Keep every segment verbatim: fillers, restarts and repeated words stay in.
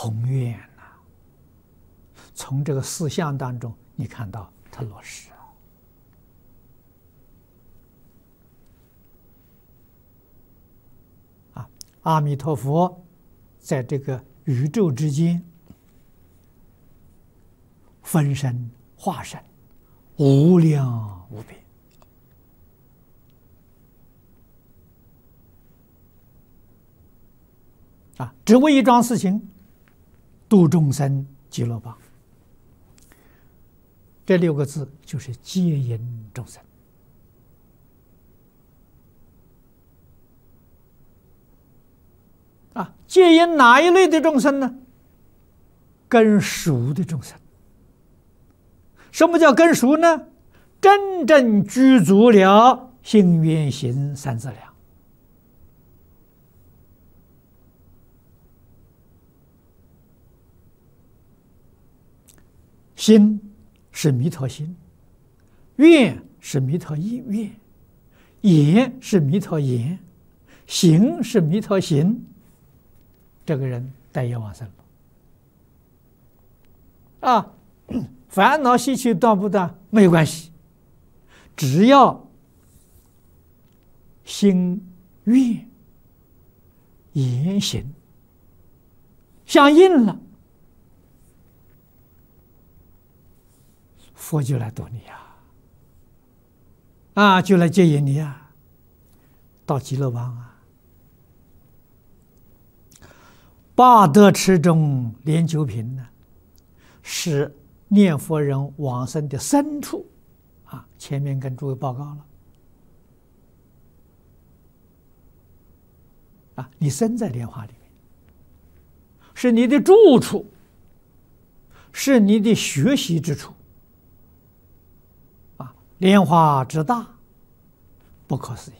宏愿呐、啊。从这个四相当中，你看到它落实啊。啊，阿弥陀佛在这个宇宙之间分身化身，无量无边。啊，只为一桩事情，度众生极乐邦。这六个字就是接引众生。啊，接引哪一类的众生呢？根熟的众生。什么叫根熟呢？真正具足了心愿行三资粮。心是弥陀心，愿是弥陀愿，言是弥陀言，行是弥陀行。这个人待业往生了啊！烦恼习气断不断没关系，只要心愿言行相应了，佛就来度你呀，啊，就来接引你呀，到极乐邦啊。八德池中莲九品呢，是念佛人往生的深处啊。前面跟诸位报告了啊，你生在莲花里面，是你的住处，是你的学习之处。莲花之大，不可思议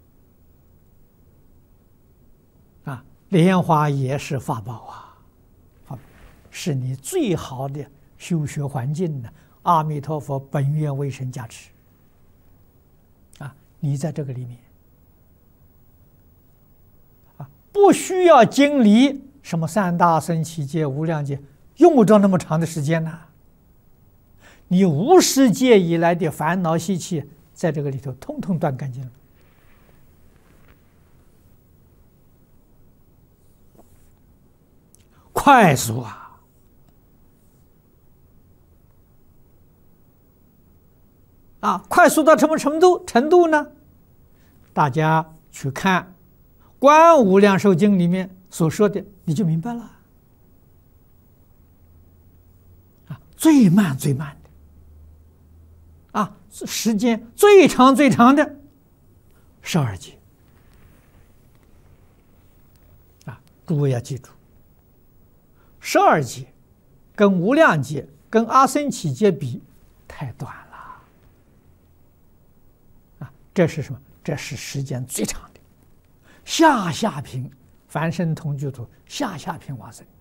啊！莲花也是法宝啊，是你最好的修学环境呢。阿弥陀佛本愿威神加持啊！你在这个里面啊，不需要经历什么三大乘七劫、无量劫，用不着那么长的时间呢。你无始劫以来的烦恼习气，在这个里头通通断干净了。快速啊！啊，快速到什么程度？程度呢？大家去看《观无量寿经》里面所说的，你就明白了。啊，最慢最慢的。啊，时间最长最长的十二劫啊！诸位要记住，十二劫跟无量劫、跟阿僧祇劫比，太短了啊！这是什么？这是时间最长的。下下品凡圣同居土下下品往生的。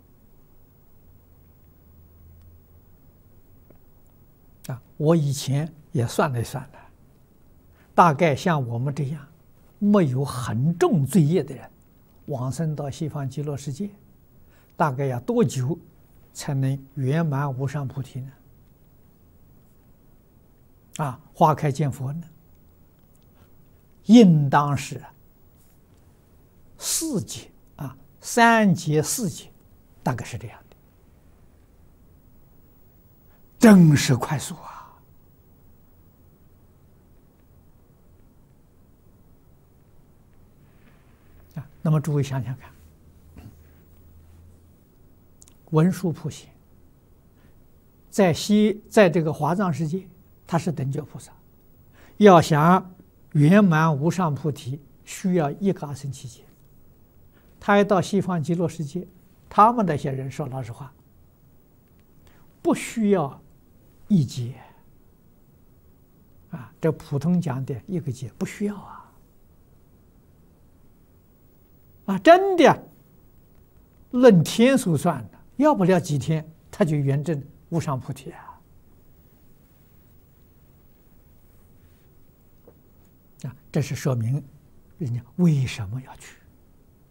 啊，我以前也算了算了，大概像我们这样没有很重罪业的人，往生到西方极乐世界，大概要多久才能圆满无上菩提呢？啊，花开见佛呢？应当是四劫啊，三劫四劫，大概是这样的。真是快速啊！啊，那么诸位想想看，文殊普贤在西，在这个华藏世界，他是等觉菩萨，要想圆满无上菩提，需要一个阿僧祇劫。他要到西方极乐世界，他们那些人说老实话，不需要一劫啊，这普通讲的一个劫不需要啊，啊，真的，论天数算的，要不了几天，他就圆证无上菩提啊！啊，这是说明人家为什么要去